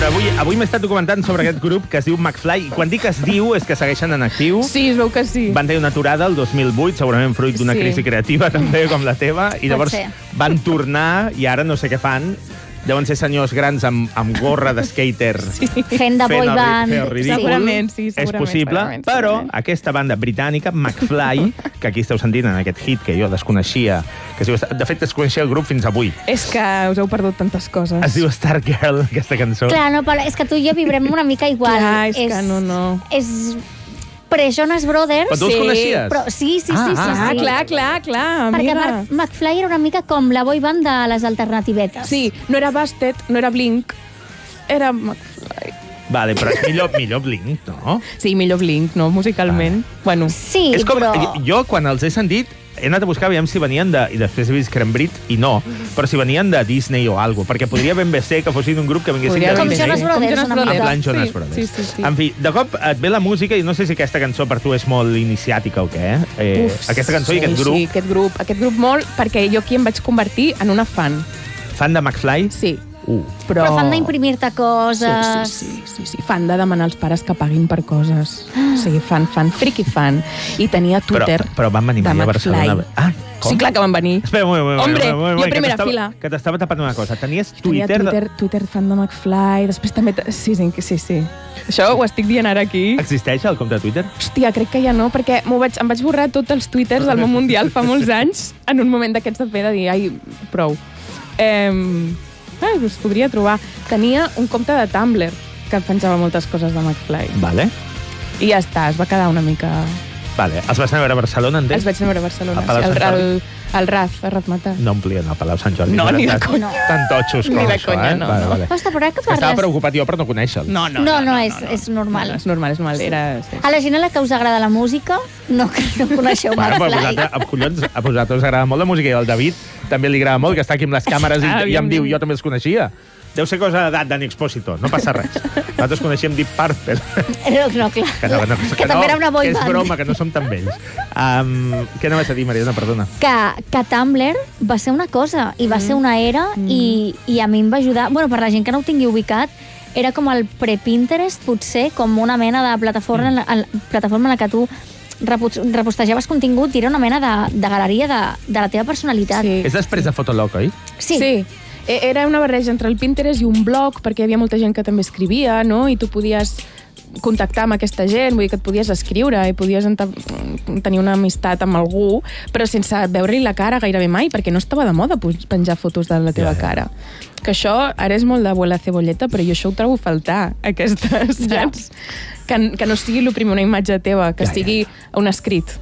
veure, avui m'he estat documentant sobre aquest grup que es diu McFly, i quan dic es diu és que segueixen en actiu. Sí, es veu que sí. Van tenir una aturada el 2008, segurament fruit d'una crisi creativa també, com la teva, i llavors van tornar i ara no sé què fan. Deuen ser senyors grans amb gorra de skater fent de boy band. Segurament, sí. És possible, però aquesta banda britànica, McFly, que aquí esteu sentint en aquest hit que jo desconeixia, que de fet desconeixia el grup fins avui. És que us heu perdut tantes coses. Es diu Stargirl, aquesta cançó. Clar, no, però és que tu i jo vibrem una mica igual. Clar, és que no. És pre-Jonas Brothers. Però tu els coneixies? Però, sí. Clar, amiga. Perquè McFly era una mica com la boy band de les alternativetes. Sí, no era Busted, no era Blink, era McFly. Vale, però és millor Blink, no? Sí, millor Blink, no? Musicalment. Bueno. Sí, és com, però... Jo, quan els he sentit, he anat a buscar aviam si venien de... I després he vist Cranbrit i no. Però si venien de Disney o alguna cosa, perquè podria ben bé ser que fossin un grup que vinguessin de Disney. Com Jonas Brothers. En plan Jonas Brothers. Sí. En fi, de cop et ve la música i no sé si aquesta cançó per tu és molt iniciàtica o què. Aquesta cançó i aquest grup... Sí, aquest grup molt, perquè jo aquí em vaig convertir en una fan. Fan de McFly? Sí. Però fan d'imprimir-te coses... Sí. Fan de demanar als pares que paguin per coses. Sí, fan, friki fan. I tenia Twitter però van venir a Barcelona. Com? Sí, clar que van venir. Espera, un moment. Hombre, jo primera fila. Que t'estava tapant una cosa. Tenies Twitter... Twitter fan de McFly, després també... Sí. Això ho estic dient ara aquí. Existeix el compte de Twitter? Hòstia, crec que ja no, perquè em vaig borrar tots els Twitters del món mundial fa molts anys en un moment d'aquests de fer de dir, ai, prou. Us podria trobar. Tenia un compte de Tumblr que penjava moltes coses de McFly. Vale. I ja està, es va quedar una mica... Vale. Els vas anar a veure a Barcelona, entenc? Els vaig anar a veure a Barcelona, a Palau Sant Jordi? El Raz Matar. No omplien el Palau Sant Jordi. No, ni de conya. Tan totxos com això, no. Vale. Però que parles... Estava preocupat jo per no conèixer-los. No, és normal. És normal. A la gent a la que us agrada la música, no coneixeu McFly. A vosaltres us agrada molt la música i al David també li agrada molt, que està aquí amb les càmeres i em diu, jo també els coneixia. Deu ser cosa d'edat Dani Expósito, no passa res. Nosaltres coneixem Deep Purple. No, clar. Que també era una boy band. És broma, que no som tan vells. Què anaves a dir, Mariana? Perdona. Que Tumblr va ser una cosa, i va ser una era, i a mi em va ajudar... Bueno, per la gent que no ho tingui ubicat, era com el pre-Pinterest, potser, com una mena de plataforma en la que tu repostejaves contingut i era una mena de galeria de la teva personalitat. Sí. És després de Fotolog, oi? Sí. Era una barreja entre el Pinterest i un blog, perquè hi havia molta gent que també escrivia, no? I tu podies contactar amb aquesta gent, vull dir que et podies escriure i podies tenir una amistat amb algú, però sense veure-li la cara gairebé mai, perquè no estava de moda penjar fotos de la teva cara. Que això ara és molt d'abuela cebolleta, però jo això ho trobo a faltar, aquestes, saps? Que no sigui el primer una imatge teva, que sigui un escrit.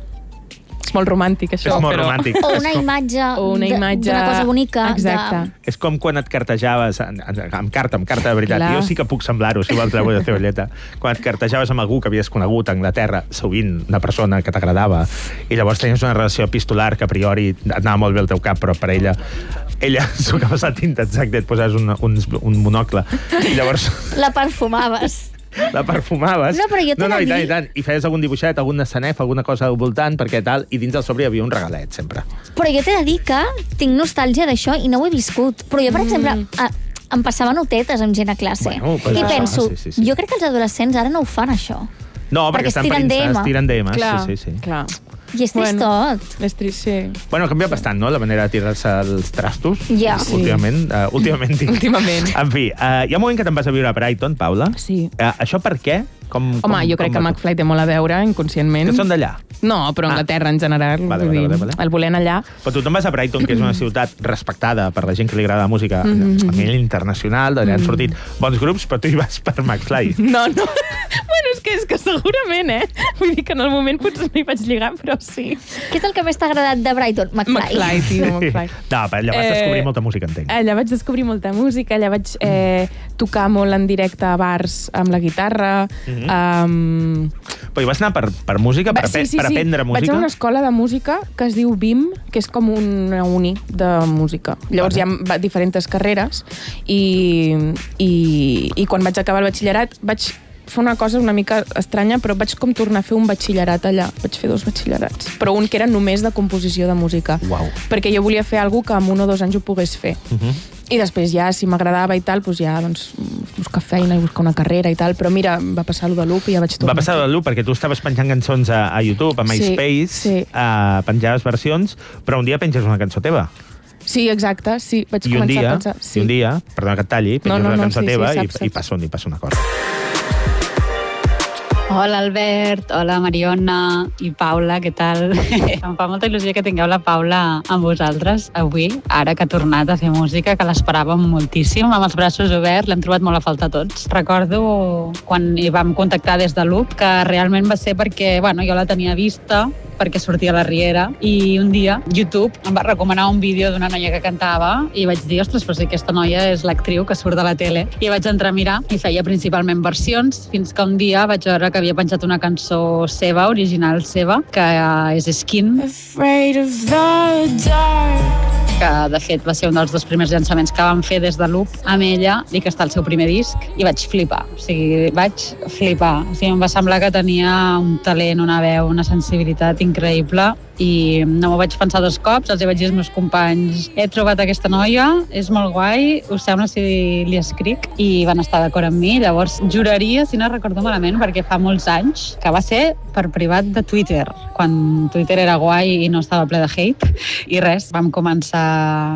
És molt romàntic, això. És molt romàntic. O una imatge d'una cosa bonica. Exacte. És com quan et cartejaves amb carta de veritat. Clar. Jo sí que puc semblar-ho, si vols treure de cebolleta. Quan et cartejaves amb algú que havies conegut a Anglaterra, sovint una persona que t'agradava, i llavors tenies una relació epistolar que a priori et anava molt bé el teu cap, però per ella sucava la tinta, exacte, et posaves un monocle. I llavors... La perfumaves. La perfumaves. No, però jo t'he de dir... I tant. I feies algun dibuixet, algun escenef, alguna cosa al voltant, perquè tal, i dins del sobre hi havia un regalet, sempre. Però jo t'he de dir que tinc nostàlgia d'això i no ho he viscut. Però jo, per exemple, em passava notetes amb gent a classe. I penso, jo crec que els adolescents ara no ho fan, això. No, perquè estan es tiren DM. Sí. Clar. I és trist tot. És trist, sí. Bueno, ha canviat bastant, no?, la manera de tirar-se els trastos. Ja. Últimament. Últimament. En fi, hi ha un moment que te'n vas a viure a Brighton, Paula. Sí. Això per què? Home, jo crec que McFly té molt a veure, inconscientment. Que són d'allà? No, però Anglaterra en general. Vale. El volent allà. Però tu te'n vas a Brighton, que és una ciutat respectada per la gent que li agrada la música a nivell internacional, d'allà han sortit bons grups, però tu hi vas per McFly. No. Bueno, és que segurament, Vull dir que en el moment potser no hi vaig lligar, però sí. Què és el que més t'ha agradat de Brighton? McFly, tio, McFly. No, però allà vas descobrir molta música, entenc. Allà vaig descobrir molta música, allà vaig tocar molt en directe a bars amb la guitarra. Però hi vas anar per música, per aprendre música? Vaig a una escola de música que es diu BIM, que és com una uni de música. Llavors hi ha diferents carreres i quan vaig acabar el batxillerat vaig fer una cosa una mica estranya, però vaig com tornar a fer un batxillerat allà. Vaig fer 2 batxillerats, però un que era només de composició de música. Uau. Perquè jo volia fer alguna que en 1 o 2 anys ho pogués fer. I després ja, si m'agradava i tal, doncs ja buscar feina i buscar una carrera i tal, però mira, va passar allò de Loop i ja vaig tornar. Va passar allò de Loop perquè tu estaves penjant cançons a YouTube, a MySpace, penjaves versions, però un dia penges una cançó teva. Sí, exacte, sí, vaig començar a pensar. I un dia, perdona que et talli, penges una cançó teva i passa una cosa. Hola Albert, hola Mariona i Paula, què tal? Em fa molta il·lusió que tingueu la Paula amb vosaltres avui, ara que ha tornat a fer música, que l'esperàvem moltíssim, amb els braços oberts, l'hem trobat molt a falta tots. Recordo quan hi vam contactar des de Loop, que realment va ser perquè, jo la tenia vista, perquè sortia a la Riera, i un dia YouTube em va recomanar un vídeo d'una noia que cantava i vaig dir, ostres, però si aquesta noia és l'actriu que surt de la tele. I vaig entrar a mirar i feia principalment versions, fins que un dia vaig veure que havia penjat una cançó seva, original seva, que és Skin. Afraid of the dark. Que de fet va ser un dels 2 primers llançaments que vam fer des de Loop amb ella i que està al seu primer disc, i vaig flipar. Em va semblar que tenia un talent, una veu, una sensibilitat increïble, i no m'ho vaig pensar 2 cops, els vaig dir als meus companys, he trobat aquesta noia, és molt guai, us sembla si li escric? I van estar d'acord amb mi. Llavors juraria, si no recordo malament, perquè fa molts anys, que va ser per privat de Twitter, quan Twitter era guai i no estava ple de hate, i res, vam començar